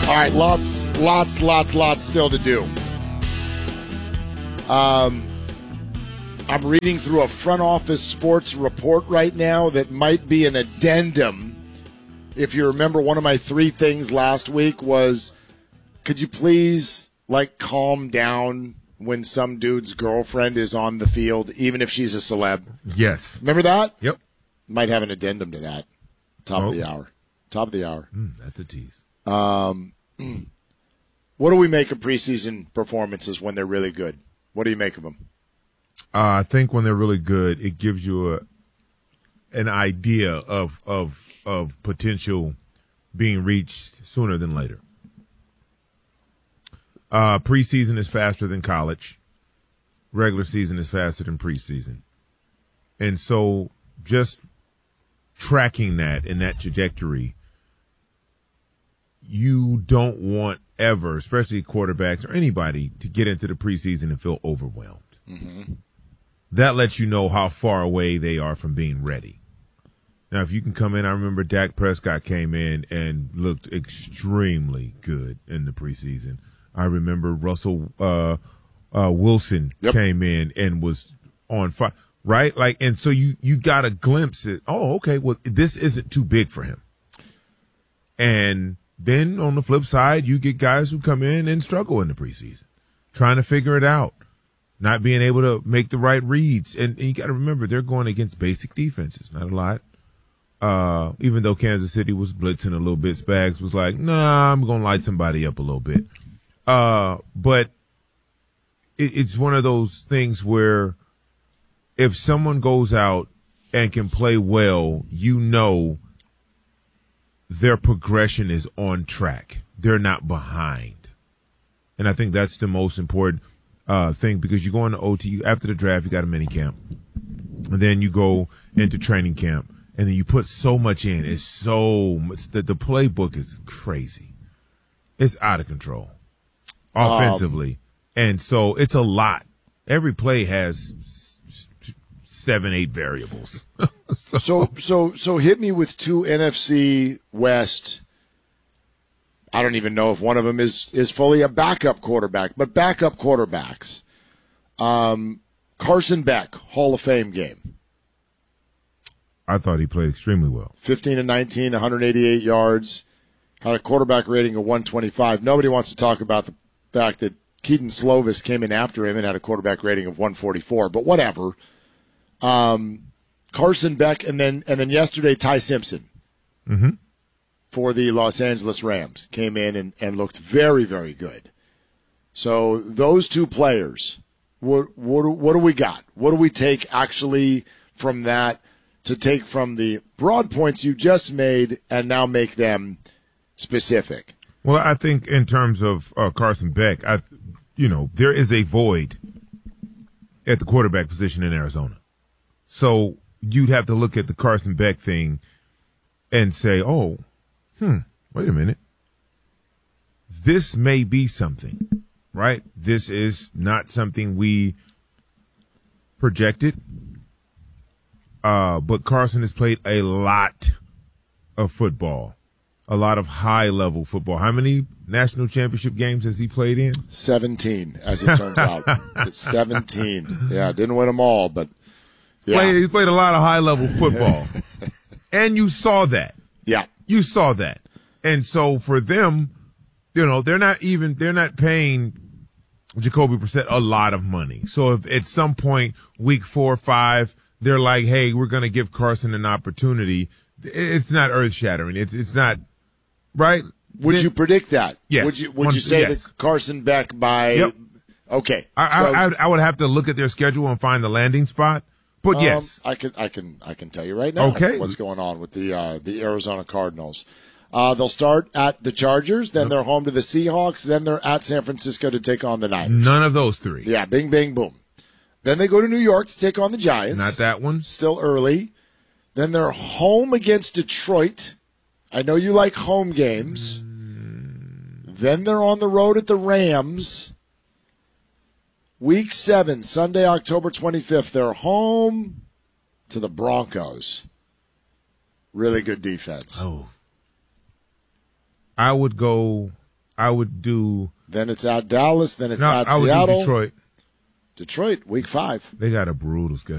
All right, lots still to do. I'm reading through a front office sports report right now that might be an addendum. If you remember, one of my 3 things last week was, could you please, calm down when some dude's girlfriend is on the field, even if she's a celeb? Yes. Remember that? Yep. Might have an addendum to that. Top of the hour. That's a tease. What do we make of preseason performances when they're really good? What do you make of them? I think when they're really good, it gives you an idea of potential being reached sooner than later. Preseason is faster than college. Regular season is faster than preseason. And so just tracking that in that trajectory, you don't want ever, especially quarterbacks or anybody, to get into the preseason and feel overwhelmed. Mm-hmm. That lets you know how far away they are from being ready. Now, if you can come in, I remember Dak Prescott came in and looked extremely good in the preseason. I remember Russell Wilson came in and was on fire, right? And so you got a glimpse at, okay, well, this isn't too big for him. And then on the flip side, you get guys who come in and struggle in the preseason, trying to figure it out, not being able to make the right reads. And you got to remember, they're going against basic defenses, not a lot. Even though Kansas City was blitzing a little bit, Spags was like, nah, I'm going to light somebody up a little bit. But it's one of those things where if someone goes out and can play well, you know their progression is on track. They're not behind. And I think that's the most important thing, because you go into OT, after the draft, you got a mini camp. And then you go into training camp. And then you put so much in. It's so much. The playbook is crazy. It's out of control offensively. And so it's a lot. Every play has 7, 8 variables. So hit me with 2 NFC West. I don't even know if one of them is fully a backup quarterback, but backup quarterbacks. Carson Beck, Hall of Fame game. I thought he played extremely well. 15-19, 188 yards, had a quarterback rating of 125. Nobody wants to talk about the fact that Keaton Slovis came in after him and had a quarterback rating of 144, but whatever. Carson Beck, and then yesterday Ty Simpson for the Los Angeles Rams came in and looked very, very good. So those 2 players, what do we got? What do we take actually from that to take from the broad points you just made and now make them specific? Well, I think in terms of Carson Beck, there is a void at the quarterback position in Arizona. So you'd have to look at the Carson Beck thing and say, wait a minute. This may be something, right? This is not something we projected. But Carson has played a lot of football, a lot of high-level football. How many national championship games has he played in? 17, as it turns out. It's 17. Yeah, didn't win them all, but yeah. He played a lot of high-level football. And you saw that. Yeah. You saw that. And so for them, they're not paying Jacoby Brissett a lot of money. So if at some point, week 4 or 5, they're like, hey, we're going to give Carson an opportunity, it's not earth-shattering. It's not, right? Would you predict that? Yes. Would you say that Carson Beck by Yep. Okay. I would have to look at their schedule and find the landing spot. But yes. I can tell you right now what's going on with the Arizona Cardinals. They'll start at the Chargers, then they're home to the Seahawks, then they're at San Francisco to take on the Niners. None of those 3. Yeah, bing, bing, boom. Then they go to New York to take on the Giants. Not that one. Still early. Then they're home against Detroit. I know you like home games. Then they're on the road at the Rams. Week 7, Sunday, October 25th, they're home to the Broncos. Really good defense. Oh. I would go I would do. Then it's at Dallas. Then it's at I would Seattle. do Detroit. Detroit, week 5. They got a brutal schedule.